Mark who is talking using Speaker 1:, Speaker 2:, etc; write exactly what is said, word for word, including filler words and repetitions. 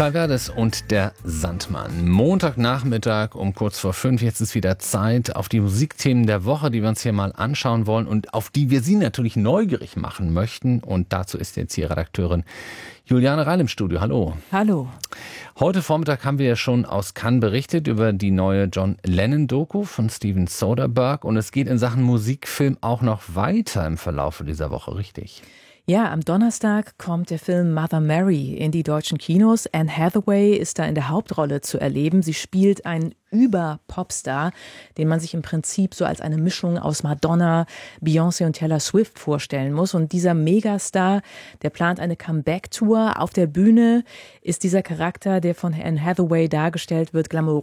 Speaker 1: Kai Werdes und der Sandmann. Montagnachmittag um kurz vor fünf. Jetzt ist wieder Zeit auf die Musikthemen der Woche, die wir uns hier mal anschauen wollen und auf die wir Sie natürlich neugierig machen möchten. Und dazu ist jetzt hier Redakteurin Juliane Reil im Studio. Hallo.
Speaker 2: Hallo.
Speaker 1: Heute Vormittag haben wir ja schon aus Cannes berichtet über die neue John Lennon-Doku von Steven Soderbergh. Und es geht in Sachen Musikfilm auch noch weiter im Verlauf dieser Woche, richtig?
Speaker 2: Ja, am Donnerstag kommt der Film Mother Mary in die deutschen Kinos. Anne Hathaway ist da in der Hauptrolle zu erleben. Sie spielt einen Über-Popstar, den man sich im Prinzip so als eine Mischung aus Madonna, Beyoncé und Taylor Swift vorstellen muss. Und dieser Megastar, der plant eine Comeback-Tour. Auf der Bühne ist dieser Charakter, der von Anne Hathaway dargestellt wird, glamourös